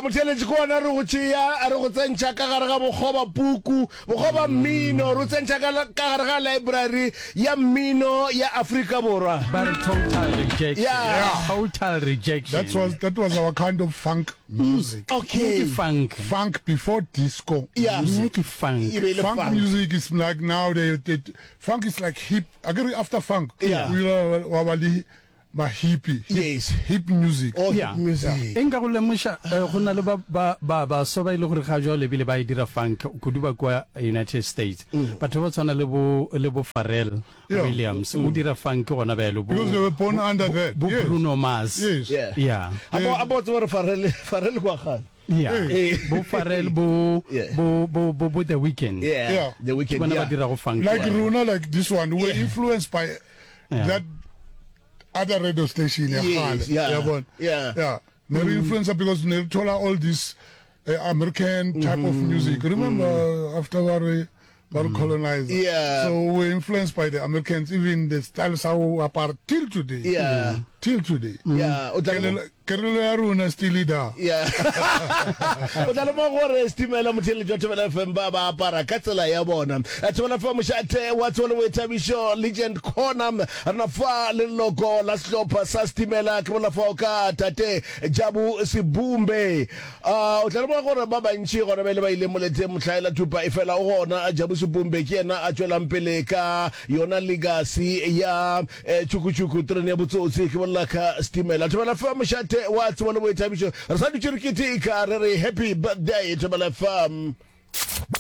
motheletsi ko ona re go tšea a re go tsentšha ka gare ga bogoba puku bogoba mmino re tsentšha ka gare ga library ya mmino ya Afrika Borwa. Total rejection. Yeah. Total rejection. That was our kind of funk music. Okay. Funk before disco. Yeah. Funk. Funk music is like now funk is like hip. Again after funk. Yeah. We are my hippie. Yes. Hip music. Oh, Yeah. music. Enka go lemoša go na le ba so ba ile gore ga jo le bile ba dira funk kuduba kwa United States. Batho ba tsana le bo Pharrell Williams o dira funk gona ba lo Because they were born under that. bo Bruno Mars. Yes. Yeah. Yeah. About Pharrell kwa gana. Yeah. Bo Pharrell bo The Weeknd. Yeah. The Weeknd. Bona ba dira go funk. Like Runa, like this one, we were influenced by that other radio station. Yes, yeah. Very influenced because they told all this American type of music. Remember after we were colonized? Yeah. So we're influenced by the Americans, even the styles how apart till today. Yeah. Till today. Yeah. Kerelo ya Runa still there. Yeah. O tla mo gore stimela motheletsi wa Thobela FM ba apara ka tsela ya bona. Thobela FM shate wa tsole we Thabisho Legend Corner rena fa le logo la slopha sa stimela ke bona fa ka tate Jabu Sibumbe. O tla mo gore ba bantshi gore ba ile ba ile molete motlhaela thupa e fela o gona Jabu Sibumbe ke yena a tswelang pele ka yona legacy ya chukuchuku trene ya botsotsi ke bona ka stimela. Thobela FM shate what's one way time show. Happy birthday to Thobela FM.